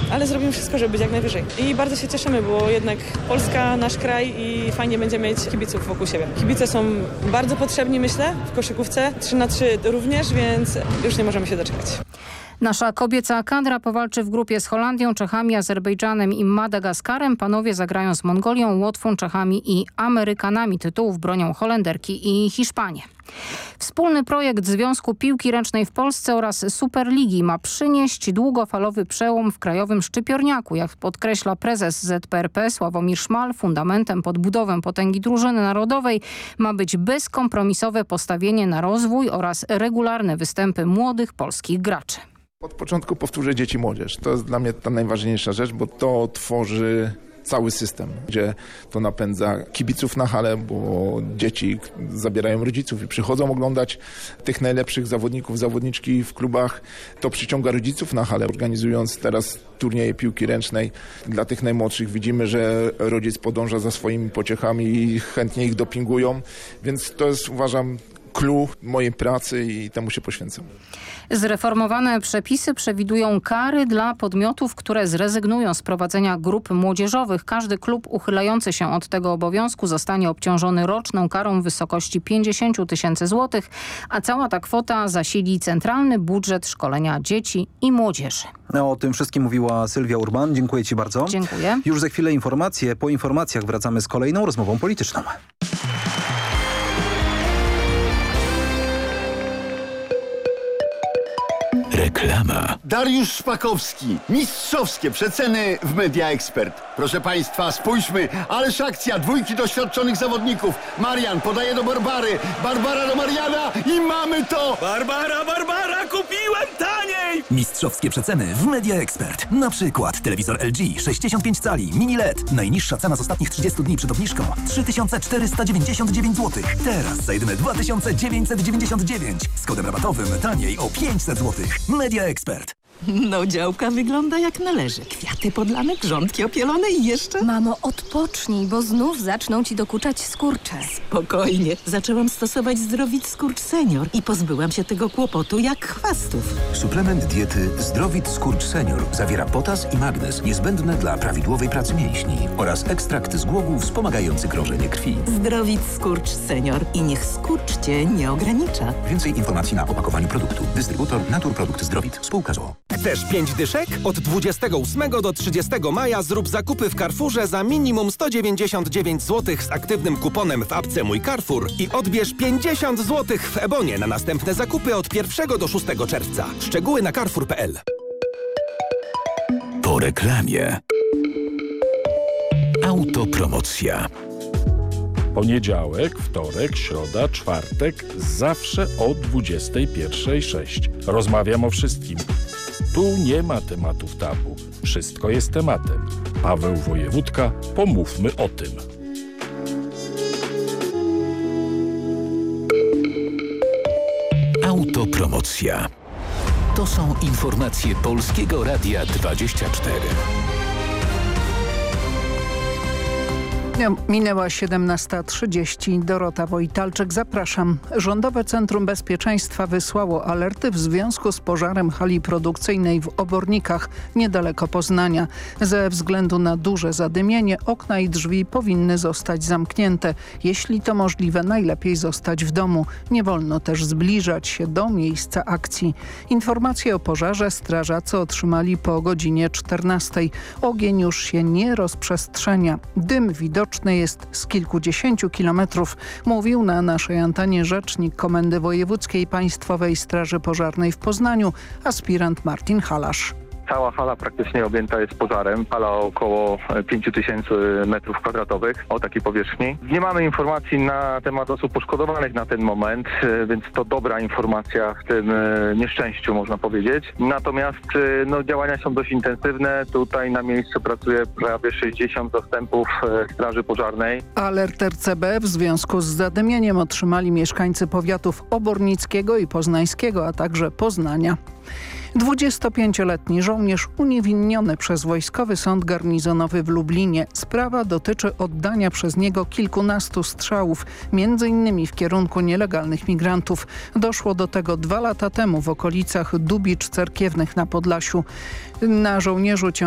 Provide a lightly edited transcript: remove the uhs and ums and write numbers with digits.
ale zrobimy wszystko, żeby być jak najwyżej. I bardzo się cieszymy, bo jednak Polska, nasz kraj i fajnie będzie mieć kibiców wokół siebie. Kibice są bardzo potrzebni, myślę, w koszykówce, 3x3 również, więc już nie możemy się doczekać. Nasza kobieca kadra powalczy w grupie z Holandią, Czechami, Azerbejdżanem i Madagaskarem. Panowie zagrają z Mongolią, Łotwą, Czechami i Amerykanami. Tytułów bronią Holenderki i Hiszpanie. Wspólny projekt Związku Piłki Ręcznej w Polsce oraz Superligi ma przynieść długofalowy przełom w krajowym szczypiorniaku. Jak podkreśla prezes ZPRP Sławomir Szmal, fundamentem pod budowę potęgi drużyny narodowej ma być bezkompromisowe postawienie na rozwój oraz regularne występy młodych polskich graczy. Od początku powtórzę dzieci i młodzież. To jest dla mnie ta najważniejsza rzecz, bo to tworzy cały system, gdzie to napędza kibiców na halę, bo dzieci zabierają rodziców i przychodzą oglądać tych najlepszych zawodników, zawodniczki w klubach. To przyciąga rodziców na halę, organizując teraz turnieje piłki ręcznej. Dla tych najmłodszych widzimy, że rodzic podąża za swoimi pociechami i chętnie ich dopingują, więc to jest, uważam, clou mojej pracy i temu się poświęcam. Zreformowane przepisy przewidują kary dla podmiotów, które zrezygnują z prowadzenia grup młodzieżowych. Każdy klub uchylający się od tego obowiązku zostanie obciążony roczną karą w wysokości 50 000 złotych, a cała ta kwota zasili centralny budżet szkolenia dzieci i młodzieży. O tym wszystkim mówiła Sylwia Urban. Dziękuję Ci bardzo. Dziękuję. Już za chwilę informacje. Po informacjach wracamy z kolejną rozmową polityczną. Reklama. Dariusz Szpakowski. Mistrzowskie przeceny w Media Expert. Proszę Państwa, spójrzmy, ależ akcja, dwójki doświadczonych zawodników. Marian podaje do Barbary, Barbara do Mariana i mamy to! Barbara, kupiłem taniej! Mistrzowskie przeceny w Media Expert. Na przykład telewizor LG 65 cali, mini LED. Najniższa cena z ostatnich 30 dni przed obniżką 3499 zł. Teraz za jedyne 2999. Z kodem rabatowym taniej o 500 zł. Media Expert. No, działka wygląda jak należy. Kwiaty podlane, grządki opielone i jeszcze... Mamo, odpocznij, bo znów zaczną ci dokuczać skurcze. Spokojnie. Zaczęłam stosować Zdrowit Skurcz Senior i pozbyłam się tego kłopotu jak chwastów. Suplement diety Zdrowit Skurcz Senior zawiera potas i magnez niezbędne dla prawidłowej pracy mięśni oraz ekstrakt z głogów wspomagający krążenie krwi. Zdrowit Skurcz Senior i niech skurcz cię nie ogranicza. Więcej informacji na opakowaniu produktu. Dystrybutor Naturprodukt Zdrowit. Spółka z o.o. Chcesz 5 dyszek? Od 28 do 30 maja zrób zakupy w Carrefourze za minimum 199 zł z aktywnym kuponem w apce Mój Carrefour i odbierz 50 zł w Ebonie na następne zakupy od 1 do 6 czerwca. Szczegóły na carrefour.pl. Po reklamie. Autopromocja. Poniedziałek, wtorek, środa, czwartek, zawsze o 21:06. Rozmawiam o wszystkim. Tu nie ma tematów tabu. Wszystko jest tematem. Paweł Wojewódka, pomówmy o tym. Autopromocja. To są informacje Polskiego Radia 24. Minęła 17:30. Dorota Wojtalczyk, zapraszam. Rządowe Centrum Bezpieczeństwa wysłało alerty w związku z pożarem hali produkcyjnej w Obornikach, niedaleko Poznania. Ze względu na duże zadymienie okna i drzwi powinny zostać zamknięte. Jeśli to możliwe, najlepiej zostać w domu. Nie wolno też zbliżać się do miejsca akcji. Informacje o pożarze strażacy otrzymali po godzinie 14:00. Ogień już się nie rozprzestrzenia. Dym widoczny jest z kilkudziesięciu kilometrów, mówił na naszej antenie rzecznik Komendy Wojewódzkiej Państwowej Straży Pożarnej w Poznaniu, aspirant Martin Halasz. Cała hala praktycznie objęta jest pożarem. Hala około 5000 m2 o takiej powierzchni. Nie mamy informacji na temat osób poszkodowanych na ten moment, więc to dobra informacja w tym nieszczęściu, można powiedzieć. Natomiast działania są dość intensywne. Tutaj na miejscu pracuje prawie 60 zastępów Straży Pożarnej. Alert RCB w związku z zadymieniem otrzymali mieszkańcy powiatów obornickiego i poznańskiego, a także Poznania. 25-letni żołnierz uniewinniony przez Wojskowy Sąd Garnizonowy w Lublinie. Sprawa dotyczy oddania przez niego kilkunastu strzałów, m.in. w kierunku nielegalnych migrantów. Doszło do tego 2 lata temu w okolicach Dubicz Cerkiewnych na Podlasiu. Na żołnierzu